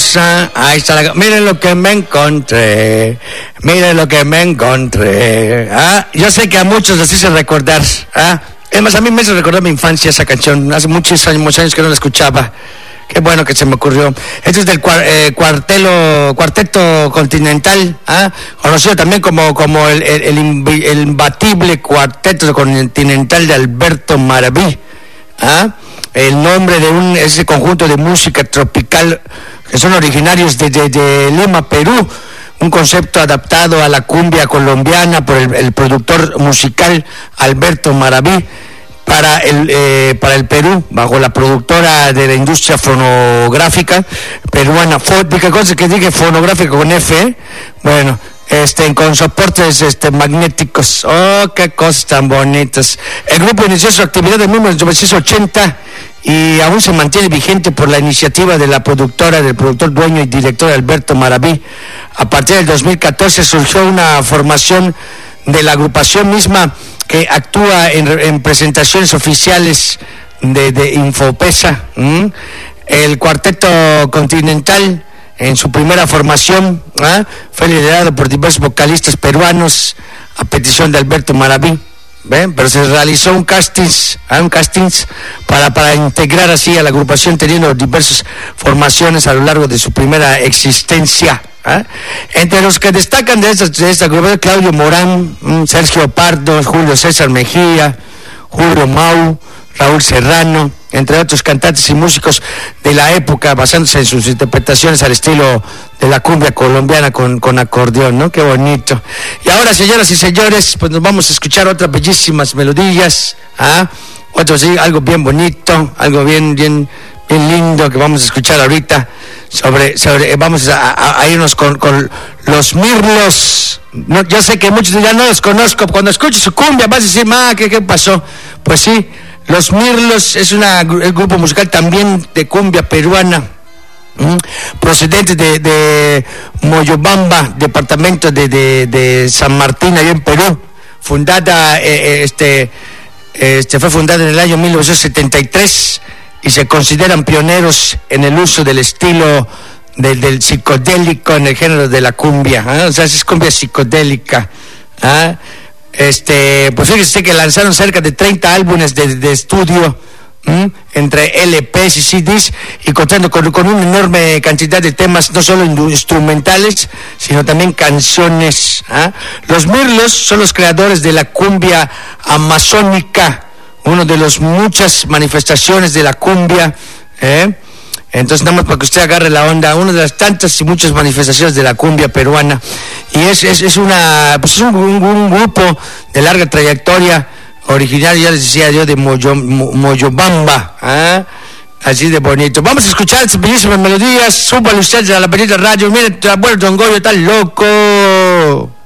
cosa. Ahí está miren lo que me encontré. Miren lo que me encontré. Yo sé que a muchos les hice recordar. Es más, a mí me hizo recordar mi infancia esa canción. Hace muchos años que no la escuchaba. Qué bueno que se me ocurrió. Esto es del Cuarteto Continental, conocido también como el imbatible Cuarteto Continental de Alberto Maraví. El nombre de ese conjunto de música tropical que son originarios de Lima, Perú. Un concepto adaptado a la cumbia colombiana por el productor musical Alberto Maraví. Para el Perú, bajo la productora de la industria fonográfica peruana, ¿qué cosa que dije fonográfica con F? Bueno, con soportes magnéticos. Oh, qué cosas tan bonitas. El grupo inició su actividad en 1980 y aún se mantiene vigente por la iniciativa de la productora, del productor dueño y director Alberto Maraví. A partir del 2014 surgió una formación de la agrupación misma que actúa en presentaciones oficiales de Infopesa. El Cuarteto Continental, en su primera formación, fue liderado por diversos vocalistas peruanos a petición de Alberto Maraví. Pero se realizó un castings para integrar así a la agrupación, teniendo diversas formaciones a lo largo de su primera existencia. Entre los que destacan de esta agrupación, Claudio Morán, Sergio Pardo, Julio César Mejía, Julio Mau, Raúl Serrano, entre otros cantantes y músicos de la época, basándose en sus interpretaciones al estilo de la cumbia colombiana con acordeón, ¿no? Qué bonito. Y ahora, señoras y señores, pues nos vamos a escuchar otras bellísimas melodías, algo bien bonito, algo bien lindo que vamos a escuchar ahorita. Vamos a irnos con los Mirlos. No, yo sé que muchos ya no los conozco. Cuando escuches su cumbia vas a decir, ¿qué pasó? Pues sí, los Mirlos es el grupo musical también de cumbia peruana, procedente de Moyobamba, departamento de San Martín, allá en Perú. Fue fundada en el año 1973 y se consideran pioneros en el uso del estilo del psicodélico en el género de la cumbia. O sea, es cumbia psicodélica. Pues fíjese que lanzaron cerca de 30 álbumes de estudio, entre LPs y CDs, y contando con una enorme cantidad de temas, no solo instrumentales, sino también canciones. Los Mirlos son los creadores de la cumbia amazónica, uno de las muchas manifestaciones de la cumbia, Entonces, nada más para que usted agarre la onda, una de las tantas y muchas manifestaciones de la cumbia peruana. Y es un grupo de larga trayectoria, originario, ya les decía yo, de Moyobamba, así de bonito. Vamos a escuchar estas bellísimas melodías. Súbale ustedes a la Bendita Radio. Miren, tu abuelo Don Goyo está loco.